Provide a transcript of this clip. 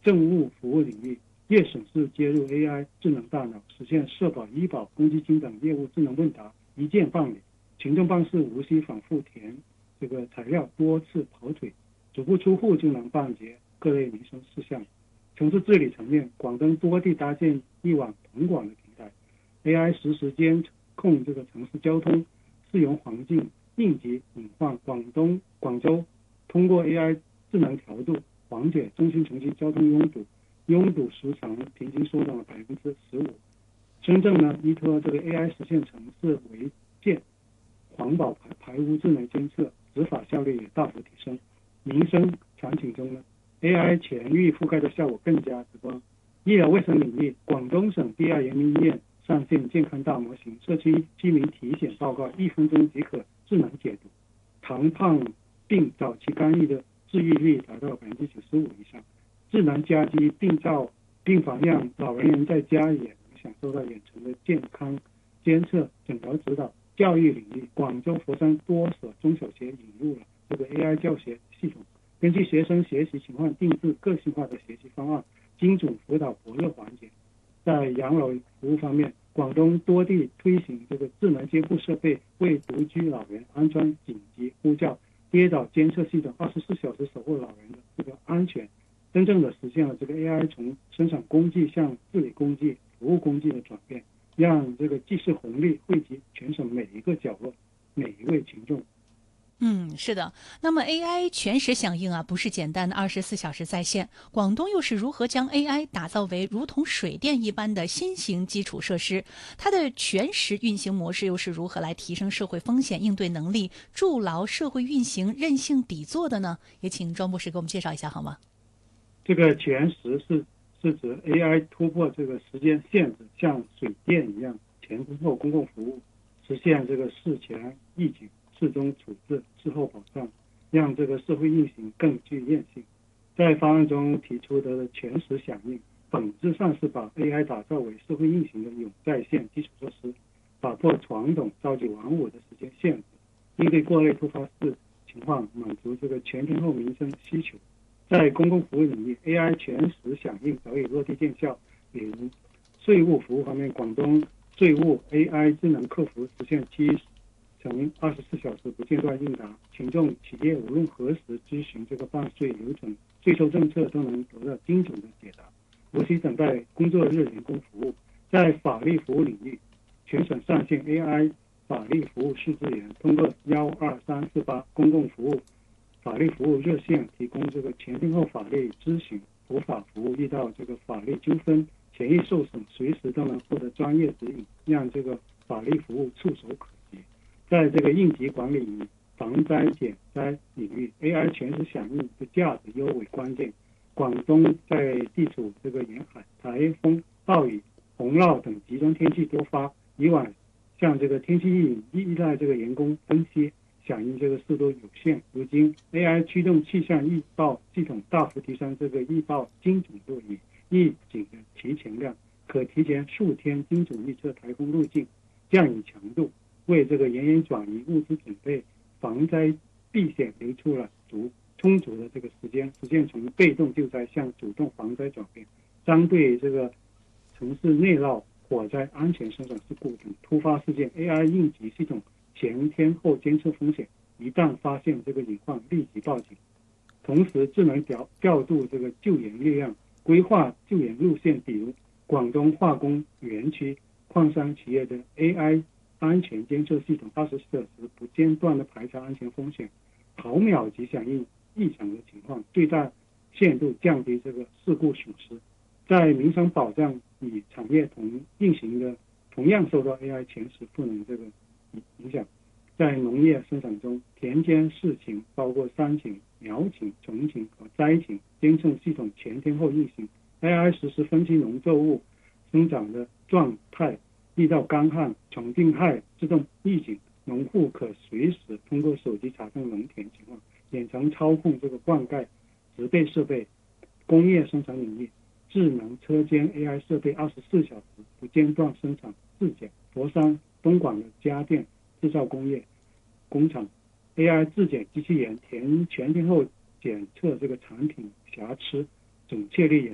政务服务领域，粤省市接入 AI 智能大脑，实现社保、医保、公积金等业务智能问答一键办理，群众办事无需反复填这个材料，多次跑腿，足不出户就能办结各类民生事项。城市治理层面，广东多地搭建一网统管的平台 ，AI 实时监控这个城市交通、市容环境应急隐患。广州通过 AI 智能调度，缓解中心城区交通拥堵时长平均缩短了15%。深圳呢，依托这个 AI 实现城市违建、环保排污智能监测，执法效率也大幅提升。民生场景中呢，AI 全域覆盖的效果更加直观。医疗卫生领域，广东省第二人民医院上线健康大模型，社区居民体检报告1分钟即可智能解读，糖胖病早期干预的治愈率达到95%以上。智能家居病房让老人在家也能享受到远程的健康监测、诊疗指导。教育领域，广州、佛山多所中小学引入了这个 AI 教学系统，根据学生学习情况定制个性化的学习方案，精准辅导薄弱环节。在养老服务方面，广东多地推行这个智能监护设备，为独居老人安装紧急呼叫、跌倒监测系统，24小时守护老人的这个安全，真正的实现了这个 AI 从生产工具向治理工具、服务工具的转变，让这个技术红利惠及全省每一个角落、每一位群众。 是的。那么 AI 全时响应啊，不是简单的24小时在线。广东又是如何将 AI 打造为如同水电一般的新型基础设施？它的全时运行模式又是如何来提升社会风险应对能力，筑牢社会运行韧性底座的呢？也请庄博士给我们介绍一下好吗？ 这个全时是指 AI 突破这个时间限制，像水电一样前通后公共服务，实现这个事前预警、事中处置、事后保障，让这个社会运行更具韧性。在方案中提出的全时响应，本质上是把 AI 打造为社会运行的永在线基础设施，打破传统朝九晚五的时间限制，应对各类突发情况，满足这个全天候民生需求。在公共服务领域 ，AI 全时响应早已落地见效。比如税务服务方面，广东税务 AI 智能客服实现7乘24小时不间断应答，群众企业无论何时咨询这个办税流程、税收政策都能得到精准的解答，无需等待工作日人工服务。在法律服务领域，全省上线 AI 法律服务试资源，通过12348公共服务法律服务热线提供这个全天候法律咨询、普法服务，遇到这个法律纠纷、权益受损，随时都能获得专业指引，让这个法律服务触手可及。在这个应急管理与防灾减灾领域 ，AI 全时响应的价值尤为关键。广东在地处这个沿海，台风、暴雨、洪涝等极端天气多发，以往像这个天气预警依赖这个人工分析，响应这个速度有限。如今 AI 驱动气象预报系统大幅提升这个预报精准度与预警的提前量，可提前数天精准预测台风路径、降雨强度，为这个人员转移、物资准备、防灾避险留出了充足的这个时间，实现从被动救灾向主动防灾转变。针对这个城市内涝、火灾、安全生产事故等突发事件 ，AI 应急系统前天后监测风险，一旦发现这个隐患立即报警，同时智能调度这个救援力量，规划救援路线。比如广东化工园区矿山企业的 AI 安全监测系统，24小时不间断的排查安全风险，毫秒级响应异常的情况，最大限度降低这个事故损失。在民生保障与产业运行的同样受到 AI 全时赋能这个影响。在农业生产中，田间事情包括山情、苗情、虫情和灾情监测系统全天候运行 ，AI 实时分析农作物生长的状态，遇到干旱、虫病害自动预警，农户可随时通过手机查看农田情况，远程操控这个灌溉、植被设备。工业生产领域，智能车间 AI 设备24小时不间断生产质检。佛山、东莞的家电制造工厂 AI 质检机器人全天候检测这个产品瑕疵，准确率也